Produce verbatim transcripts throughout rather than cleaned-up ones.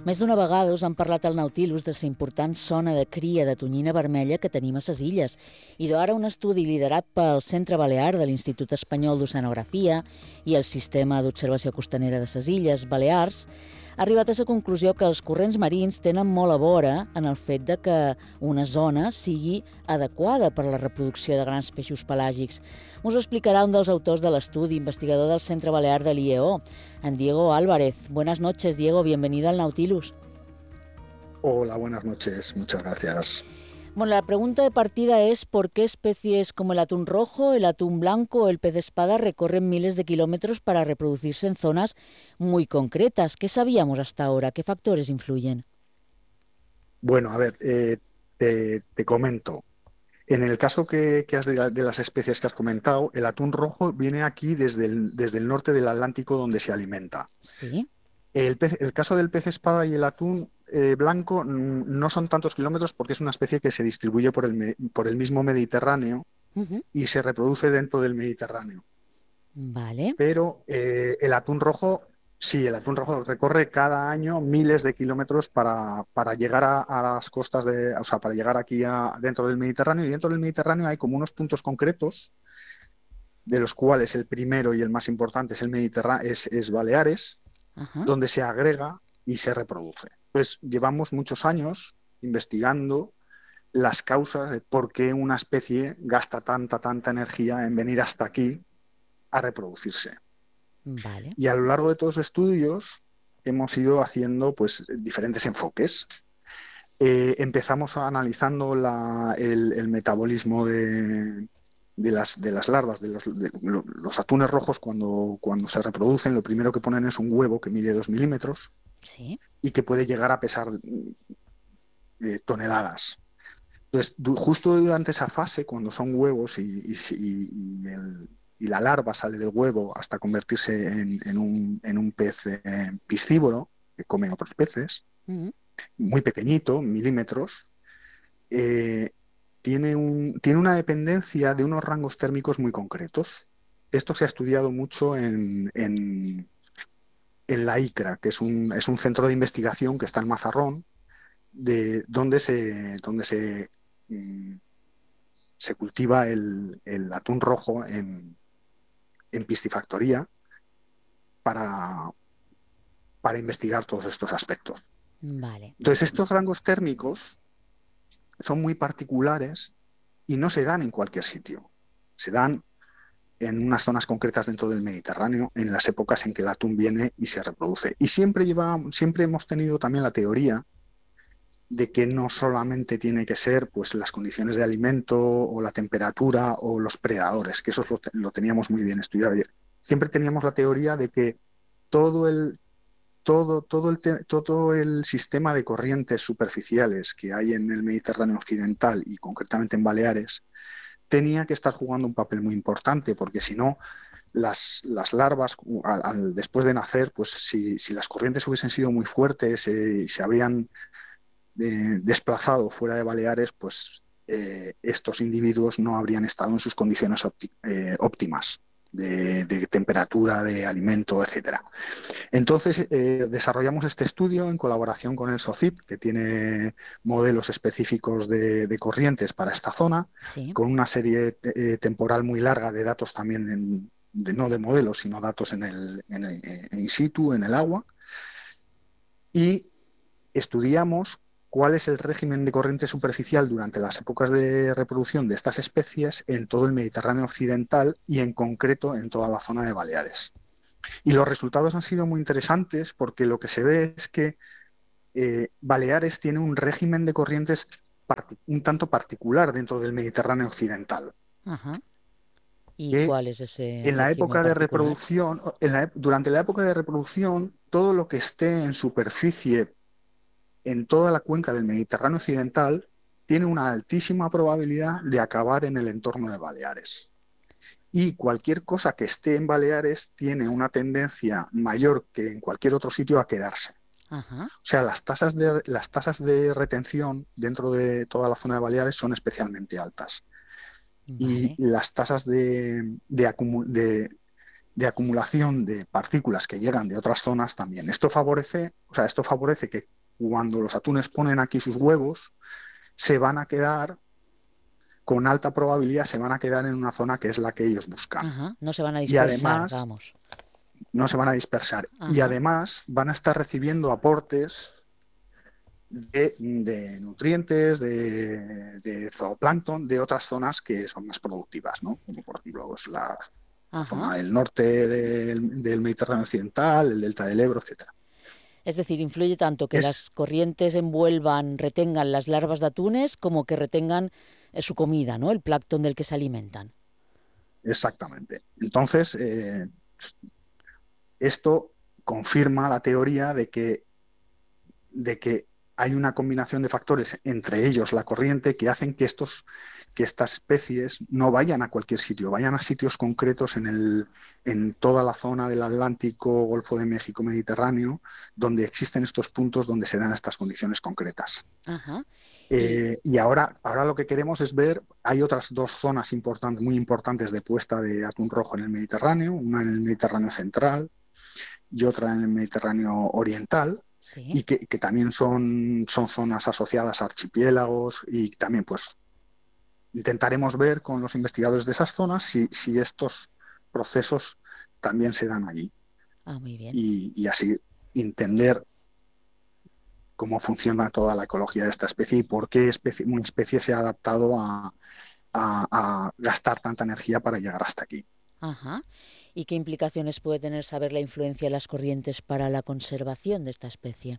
Més d'una vegada us han parlat al Nautilus de la important zona de cria de tonyina vermella que tenim a les illes. I d'ara un estudi liderat pel Centre Balear de l'Institut Espanyol d'Oceanografia i el Sistema d'Observació Costanera de les Illes Balears ha arribat a la conclusió que els corrents marins tenen molt a veure en el fet de que una zona sigui adequada per a la reproducció de grans peixos pelàgics. Us ho explicarà un dels autors de l'estudi, investigador del Centre Balear de l'I E O, en Diego Álvarez. Buenas noches, Diego. Bienvenido al Nautilus. Hola, buenas noches. Muchas gracias. Bueno, la pregunta de partida es ¿por qué especies como el atún rojo, el atún blanco o el pez espada recorren miles de kilómetros para reproducirse en zonas muy concretas? ¿Qué sabíamos hasta ahora? ¿Qué factores influyen? Bueno, a ver, eh, te, te comento. En el caso que, que has de, de las especies que has comentado, el atún rojo viene aquí desde el, desde el norte del Atlántico donde se alimenta. Sí. El, pez, el caso del pez espada y el atún eh, blanco no son tantos kilómetros porque es una especie que se distribuye por el, por el mismo Mediterráneo uh-huh. y se reproduce dentro del Mediterráneo. Vale. Pero eh, el atún rojo, sí, el atún rojo recorre cada año miles de kilómetros para, para llegar a, a las costas, de, o sea, para llegar aquí a, dentro del Mediterráneo. Y dentro del Mediterráneo hay como unos puntos concretos, de los cuales el primero y el más importante es el Mediterráneo, es, es Baleares, Ajá. donde se agrega y se reproduce. Pues llevamos muchos años investigando las causas de por qué una especie gasta tanta, tanta energía en venir hasta aquí a reproducirse. Vale. Y a lo largo de todos los estudios hemos ido haciendo pues, diferentes enfoques. Eh, empezamos analizando la, el, el metabolismo de... De las, de las larvas, de los, de los atunes rojos, cuando, cuando se reproducen, lo primero que ponen es un huevo que mide dos milímetros ¿Sí? y que puede llegar a pesar eh, toneladas. Entonces, justo durante esa fase, cuando son huevos y, y, y, el, y la larva sale del huevo hasta convertirse en, en, un, en un pez eh, piscívoro, que come otros peces, uh-huh. muy pequeñito, milímetros, eh, Tiene, un, tiene una dependencia de unos rangos térmicos muy concretos. Esto se ha estudiado mucho en, en, en la I C R A, que es un, es un centro de investigación que está en Mazarrón, de, donde se, donde se, mm, se cultiva el, el atún rojo en, en piscifactoría para, para investigar todos estos aspectos. Vale. Entonces, estos rangos térmicos son muy particulares y no se dan en cualquier sitio. Se dan en unas zonas concretas dentro del Mediterráneo, en las épocas en que el atún viene y se reproduce. Y siempre, lleva, siempre hemos tenido también la teoría de que no solamente tiene que ser pues, las condiciones de alimento o la temperatura o los predadores, que eso lo, lo teníamos muy bien estudiado. Siempre teníamos la teoría de que todo el Todo, todo, el te, todo el sistema de corrientes superficiales que hay en el Mediterráneo occidental y concretamente en Baleares tenía que estar jugando un papel muy importante, porque si no, las, las larvas, al, al, después de nacer, pues si, si las corrientes hubiesen sido muy fuertes y eh, se habrían eh, desplazado fuera de Baleares, pues eh, estos individuos no habrían estado en sus condiciones ópti, eh, óptimas. De, de temperatura, de alimento, etcétera. Entonces, eh, desarrollamos este estudio en colaboración con el SOCIP, que tiene modelos específicos de, de corrientes para esta zona, sí. con una serie eh, temporal muy larga de datos también, en, de, no de modelos, sino datos en, el, en, el, en in situ, en el agua, y estudiamos cuál es el régimen de corriente superficial durante las épocas de reproducción de estas especies en todo el Mediterráneo occidental y en concreto en toda la zona de Baleares. Y los resultados han sido muy interesantes porque lo que se ve es que eh, Baleares tiene un régimen de corrientes un tanto particular dentro del Mediterráneo occidental. Ajá. ¿Y cuál es ese en la época de particular? reproducción, en la, durante la época de reproducción, todo lo que esté en superficie en toda la cuenca del Mediterráneo occidental tiene una altísima probabilidad de acabar en el entorno de Baleares. Y cualquier cosa que esté en Baleares tiene una tendencia mayor que en cualquier otro sitio a quedarse. Ajá. O sea, las tasas de, las tasas de retención dentro de toda la zona de Baleares son especialmente altas. Vale. Y las tasas de, de, de de acumulación de partículas que llegan de otras zonas también. Esto favorece, o sea, esto favorece que cuando los atunes ponen aquí sus huevos, se van a quedar, con alta probabilidad, se van a quedar en una zona que es la que ellos buscan. Ajá, no se van a Y dispersar, además, vamos. no se van a dispersar. Y Ajá. además van a estar recibiendo aportes de, de nutrientes, de, de zooplancton, de otras zonas que son más productivas, ¿no? Como por ejemplo pues, la, la Ajá. zona del norte del, del Mediterráneo occidental, el delta del Ebro, etcétera. Es decir, influye tanto que las Es corrientes envuelvan, retengan las larvas de atunes como que retengan eh, su comida, ¿no? El plancton del que se alimentan. exactamente. Entonces, eh, esto confirma la teoría de que, de que hay una combinación de factores, entre ellos la corriente, que hacen que, estos, que estas especies no vayan a cualquier sitio, vayan a sitios concretos en, el, en toda la zona del Atlántico, Golfo de México, Mediterráneo, donde existen estos puntos donde se dan estas condiciones concretas. Ajá. Y, Eh, y ahora, ahora lo que queremos es ver, hay otras dos zonas importantes, muy importantes de puesta de atún rojo en el Mediterráneo, una en el Mediterráneo central y otra en el Mediterráneo oriental, sí. y que, que también son, son zonas asociadas a archipiélagos, y también pues intentaremos ver con los investigadores de esas zonas si, si estos procesos también se dan allí, Ah, muy bien. y, y así entender cómo funciona toda la ecología de esta especie y por qué especie, una especie se ha adaptado a, a, a gastar tanta energía para llegar hasta aquí. Ajá. ¿Y qué implicaciones puede tener saber la influencia de las corrientes para la conservación de esta especie?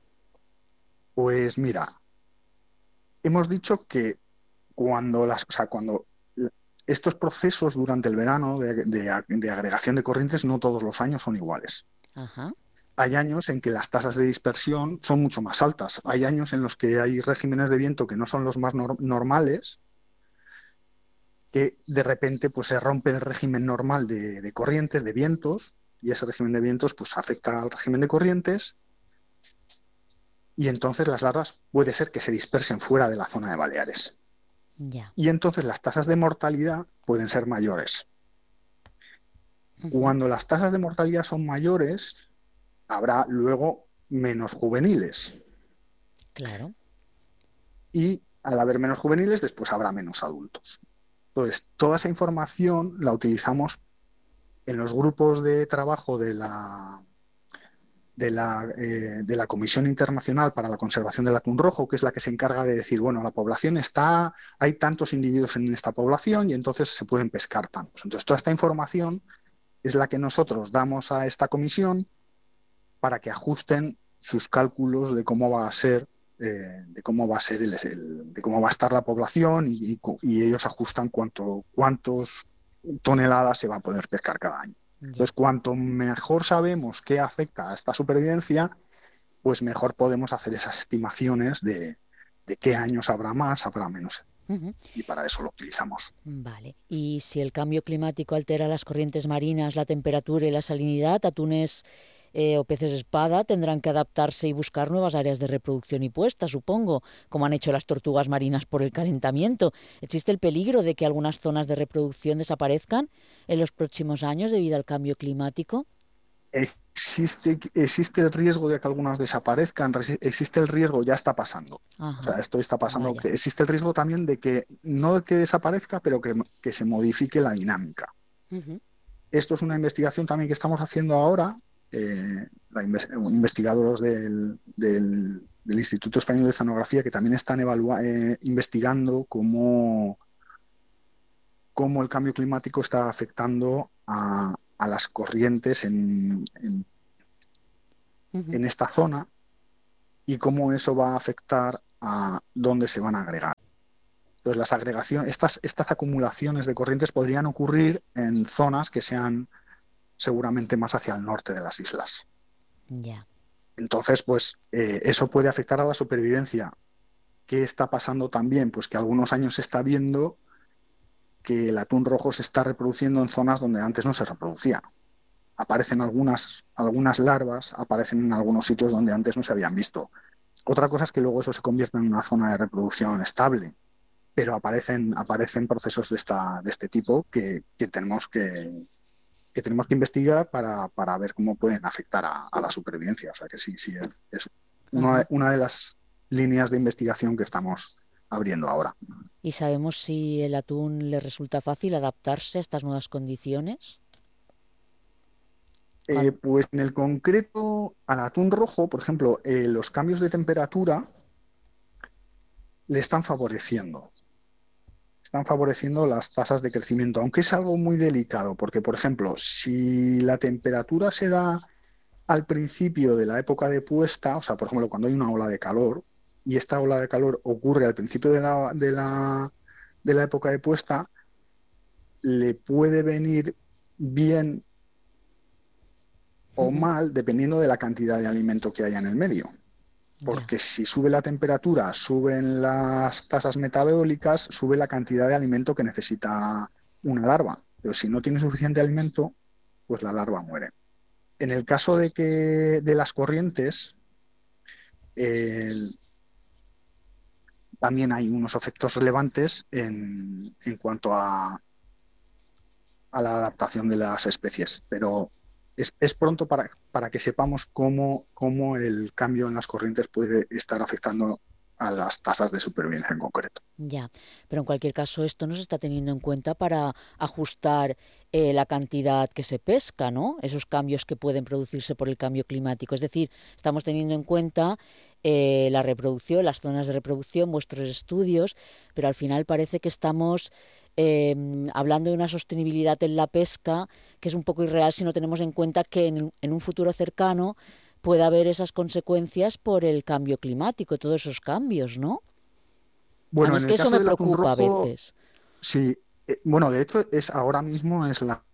Pues mira, hemos dicho que cuando, las, o sea, cuando estos procesos durante el verano de, de, de agregación de corrientes no todos los años son iguales. Ajá. Hay años en que las tasas de dispersión son mucho más altas. Hay años en los que hay regímenes de viento que no son los más nor normales, que de repente pues, se rompe el régimen normal de, de corrientes, de vientos, y ese régimen de vientos pues, afecta al régimen de corrientes, y entonces las larvas puede ser que se dispersen fuera de la zona de Baleares. Ya. Y entonces las tasas de mortalidad pueden ser mayores. Uh-huh. Cuando las tasas de mortalidad son mayores, habrá luego menos juveniles. Claro. Y al haber menos juveniles, después habrá menos adultos. Entonces, toda esa información la utilizamos en los grupos de trabajo de la, de la, eh, de la Comisión Internacional para la Conservación del Atún Rojo, que es la que se encarga de decir, bueno, la población está, hay tantos individuos en esta población y entonces se pueden pescar tantos. Entonces, toda esta información es la que nosotros damos a esta comisión para que ajusten sus cálculos de cómo va a ser, eh, de cómo va a ser el, el, de cómo va a estar la población, y, y, y ellos ajustan cuánto, cuántos toneladas se va a poder pescar cada año. Ya. Entonces, cuanto mejor sabemos qué afecta a esta supervivencia, pues mejor podemos hacer esas estimaciones de, de qué años habrá más, habrá menos. Uh-huh. Y para eso lo utilizamos. Vale. Y si el cambio climático altera las corrientes marinas, la temperatura y la salinidad, atunes eh, o peces espada tendrán que adaptarse y buscar nuevas áreas de reproducción y puesta, supongo, como han hecho las tortugas marinas por el calentamiento. ¿Existe el peligro de que algunas zonas de reproducción desaparezcan en los próximos años debido al cambio climático? Existe, existe el riesgo de que algunas desaparezcan, existe el riesgo, ya está pasando. Ajá. O sea, esto está pasando. Vaya. Existe el riesgo también de que, no de que desaparezca, pero que, que se modifique la dinámica. Uh-huh. Esto es una investigación también que estamos haciendo ahora, eh, la inves investigadores del, del, del Instituto Español de Oceanografía, que también están eh, investigando cómo, cómo el cambio climático está afectando a, a las corrientes en, en, uh-huh. en esta zona, y cómo eso va a afectar a dónde se van a agregar. Entonces, las agregaciones, estas, estas acumulaciones de corrientes podrían ocurrir en zonas que sean seguramente más hacia el norte de las islas. Yeah. Entonces, pues eh, eso puede afectar a la supervivencia. ¿Qué está pasando también? Pues que algunos años se está viendo que el atún rojo se está reproduciendo en zonas donde antes no se reproducía. Aparecen algunas, algunas larvas, aparecen en algunos sitios donde antes no se habían visto. Otra cosa es que luego eso se convierte en una zona de reproducción estable, pero aparecen, aparecen procesos de, esta, de este tipo que, que tenemos que, que tenemos que investigar para, para ver cómo pueden afectar a, a la supervivencia. O sea que sí, sí, es, es una, una de las líneas de investigación que estamos abriendo ahora. ¿Y sabemos si el atún le resulta fácil adaptarse a estas nuevas condiciones? Eh, Cuan- pues en el concreto, al atún rojo, por ejemplo, eh, los cambios de temperatura le están favoreciendo. Están favoreciendo las tasas de crecimiento, aunque es algo muy delicado, porque, por ejemplo, si la temperatura se da al principio de la época de puesta, o sea, por ejemplo, cuando hay una ola de calor, y esta ola de calor ocurre al principio de la, de la, de la época de puesta, le puede venir bien o Ujú. mal dependiendo de la cantidad de alimento que haya en el medio. Ya, Porque si sube la temperatura, suben las tasas metabólicas, sube la cantidad de alimento que necesita una larva. Pero si no tiene suficiente alimento, pues la larva muere. En el caso de que de las corrientes, eh, también hay unos efectos relevantes en, en cuanto a, a, la adaptación de las especies, pero es, es pronto para, para, que sepamos cómo, cómo el cambio en las corrientes puede estar afectando a las tasas de supervivencia en concreto. ya. Pero en cualquier caso, esto no se está teniendo en cuenta para ajustar eh, la cantidad que se pesca, ¿no? Esos cambios que pueden producirse por el cambio climático. Es decir, estamos teniendo en cuenta eh, la reproducción, las zonas de reproducción, vuestros estudios, pero al final parece que estamos eh, hablando de una sostenibilidad en la pesca que es un poco irreal si no tenemos en cuenta que en, en un futuro cercano puede haber esas consecuencias por el cambio climático, todos esos cambios, ¿no? A mí Bueno, es en que el eso caso me del atún preocupa a rojo, veces. sí, eh, bueno, de hecho es ahora mismo es la,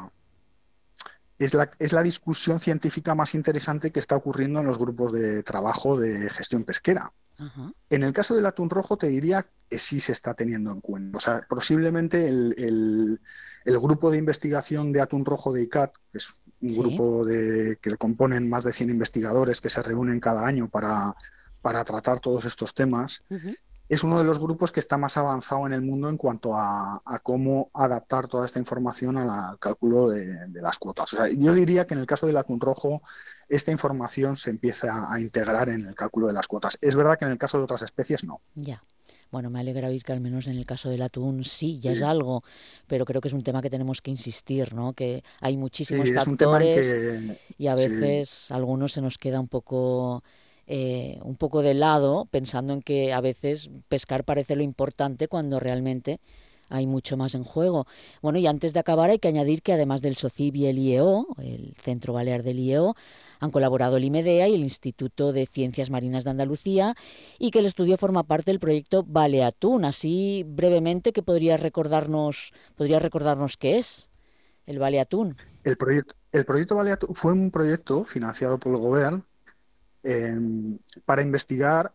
es la, es la discusión científica más interesante que está ocurriendo en los grupos de trabajo de gestión pesquera. Ajá, En el caso del atún rojo te diría que sí se está teniendo en cuenta. O sea, posiblemente el, el, el grupo de investigación de atún rojo de I C A T, que es un sí. grupo de, que componen más de cien investigadores que se reúnen cada año para, para tratar todos estos temas, Ujú. es uno de los grupos que está más avanzado en el mundo en cuanto a, a cómo adaptar toda esta información a la- al cálculo de, de las cuotas. O sea, yo diría que en el caso del atún rojo, esta información se empieza a integrar en el cálculo de las cuotas. Es verdad que en el caso de otras especies no. Ya. Bueno, me alegra oír que al menos en el caso del atún sí, ya Sí, es algo, pero creo que es un tema que tenemos que insistir, ¿no? Que hay sí, muchísimos es un tema en factores que y a sí, veces algunos se nos queda un poco, eh, un poco de lado, pensando en que a veces pescar parece lo importante cuando realmente hay mucho más en juego. Bueno, y antes de acabar hay que añadir que además del SOCIB y el I E O, el Centro Balear del I E O, han colaborado el IMEDEA y el Instituto de Ciencias Marinas de Andalucía y que el estudio forma parte del proyecto Baleatún. Así brevemente, ¿qué podrías recordarnos, podrías recordarnos qué es el Baleatún? el proyecto, el proyecto Baleato fue un proyecto financiado por el gobierno eh, para investigar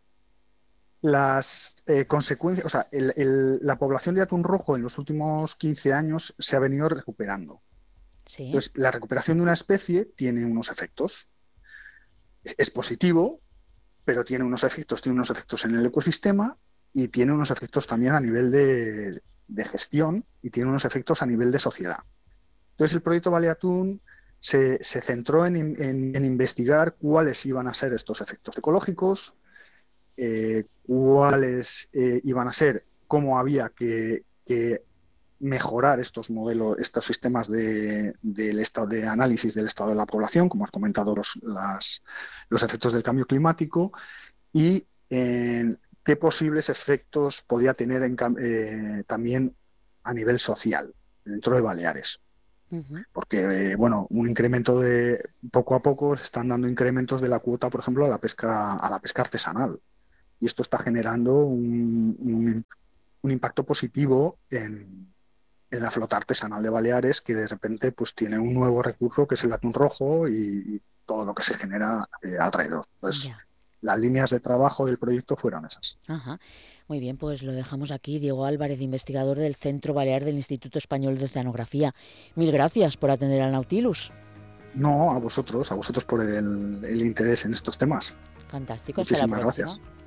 las eh, consecuencias, o sea, el, el, la población de atún rojo en los últimos quince años se ha venido recuperando. Sí. Entonces, la recuperación de una especie tiene unos efectos. Es, es positivo, pero tiene unos efectos, tiene unos efectos en el ecosistema y tiene unos efectos también a nivel de, de gestión y tiene unos efectos a nivel de sociedad. Entonces, el proyecto Baleatún se, se centró en, en, en investigar cuáles iban a ser estos efectos ecológicos, eh, cuáles eh, iban a ser, cómo había que, que, mejorar estos modelos, estos sistemas de, del estado de análisis del estado de la población, como has comentado, los, las, los efectos del cambio climático y eh, qué posibles efectos podía tener en, eh, también a nivel social dentro de Baleares. Uh-huh. Porque, eh, bueno, un incremento de poco a poco se están dando incrementos de la cuota, por ejemplo, a la pesca, a la pesca artesanal. Y esto está generando un, un, un impacto positivo en, en, la flota artesanal de Baleares, que de repente pues tiene un nuevo recurso que es el atún rojo y, y todo lo que se genera eh, alrededor. Pues Ya. las líneas de trabajo del proyecto fueron esas. Ajá. Muy bien, pues lo dejamos aquí. Diego Álvarez, investigador del Centro Balear del Instituto Español de Oceanografía. Mil gracias por atender al Nautilus. No, a vosotros, a vosotros por el, el interés en estos temas. Fantástico, hasta la Muchísimas próxima. gracias.